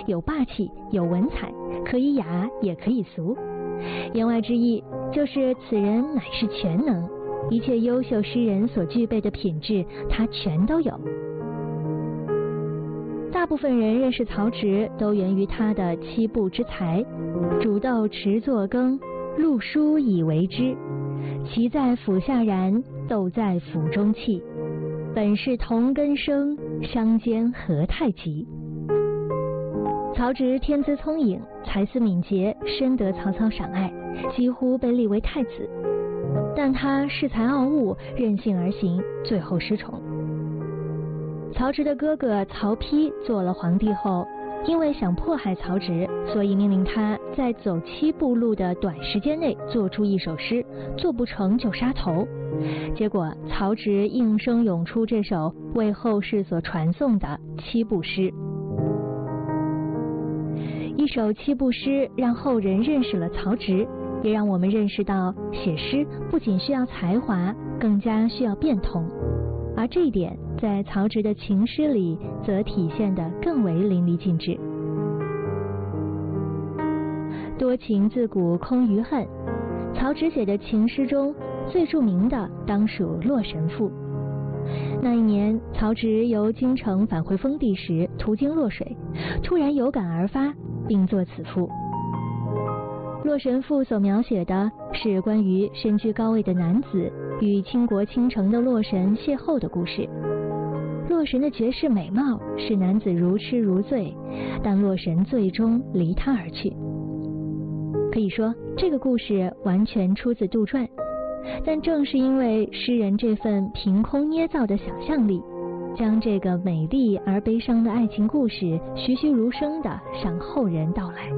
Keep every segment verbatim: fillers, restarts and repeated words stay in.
有霸气，有文采，可以雅也可以俗。言外之意就是此人乃是全能，一切优秀诗人所具备的品质他全都有。大部分人认识曹植都源于他的七步之才：煮豆持作羹，录书以为之，萁在釜下燃，豆在釜中泣，本是同根生，相煎何太急。曹植天资聪颖，才思敏捷，深得曹操赏爱，几乎被立为太子。但他恃才傲物，任性而行，最后失宠。曹植的哥哥曹丕做了皇帝后，因为想迫害曹植，所以命令他在走七步路的短时间内做出一首诗，做不成就杀头。结果曹植应声涌出这首为后世所传颂的七步诗。一首七步诗让后人认识了曹植，也让我们认识到写诗不仅需要才华，更加需要变通。而这一点在曹植的情诗里则体现得更为淋漓尽致。多情自古空余恨，曹植写的情诗中最著名的当属《洛神赋》。那一年，曹植由京城返回封地时，途经洛水，突然有感而发，并作此赋。《洛神赋》所描写的是关于身居高位的男子与倾国倾城的洛神邂逅的故事。洛神的绝世美貌使男子如痴如醉，但洛神最终离他而去。可以说，这个故事完全出自杜撰。但正是因为诗人这份凭空捏造的想象力，将这个美丽而悲伤的爱情故事栩栩如生地向后人道来。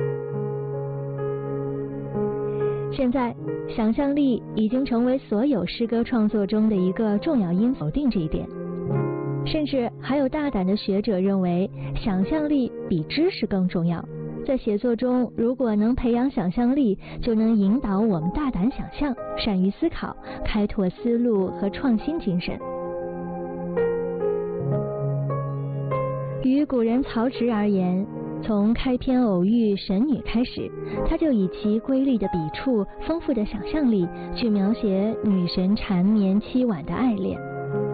现在，想象力已经成为所有诗歌创作中的一个重要因素，否定这一点。甚至还有大胆的学者认为，想象力比知识更重要。在写作中，如果能培养想象力，就能引导我们大胆想象，善于思考，开拓思路和创新精神。于古人曹植而言，从开篇偶遇神女开始，他就以其瑰丽的笔触、丰富的想象力去描写女神缠绵凄婉的爱恋。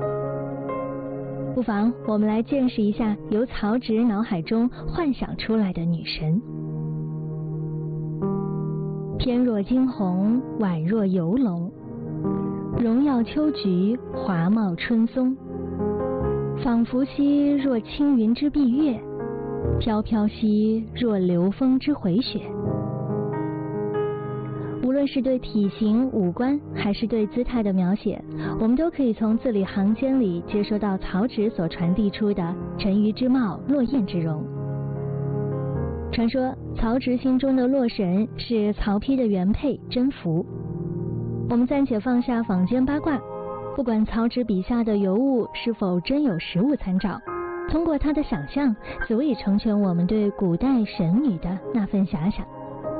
不妨我们来见识一下由曹植脑海中幻想出来的女神。翩若惊鸿，宛若游龙，荣耀秋菊，华茂春松，仿佛兮若青云之蔽月，飘飘兮若流风之回雪。无论是对体型、五官，还是对姿态的描写，我们都可以从字里行间里接收到曹植所传递出的沉鱼之貌、落雁之容。传说曹植心中的洛神是曹丕的原配甄宓。我们暂且放下坊间八卦，不管曹植笔下的尤物是否真有实物参照，通过他的想象，足以成全我们对古代神女的那份遐想。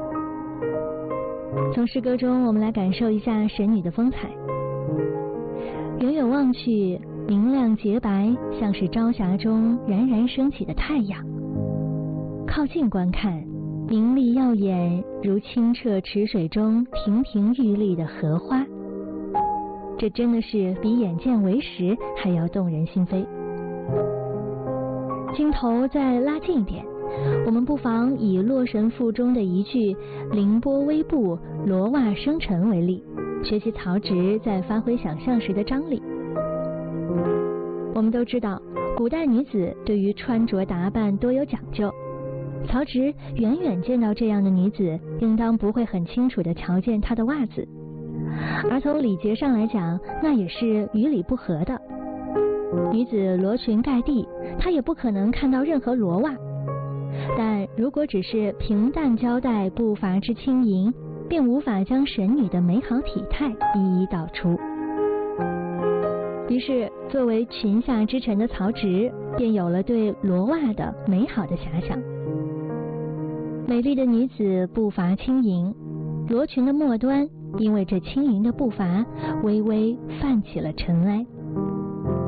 从诗歌中，我们来感受一下神女的风采。远远望去，明亮洁白，像是朝霞中冉冉升起的太阳；靠近观看，明丽耀眼，如清澈池水中亭亭玉立的荷花。这真的是比眼见为实还要动人心扉。镜头再拉近一点，我们不妨以《洛神赋》中的一句“凌波微步，罗袜生尘”为例，学习曹植在发挥想象时的张力。我们都知道，古代女子对于穿着打扮多有讲究，曹植远远见到这样的女子，应当不会很清楚地瞧见她的袜子，而从礼节上来讲，那也是与理不合的。女子罗裙盖地，她也不可能看到任何罗袜。但如果只是平淡交代步伐之轻盈，便无法将神女的美好体态一一道出。于是作为裙下之臣的曹植，便有了对罗袜的美好的遐想。美丽的女子步伐轻盈，罗裙的末端因为这轻盈的步伐微微泛起了尘埃。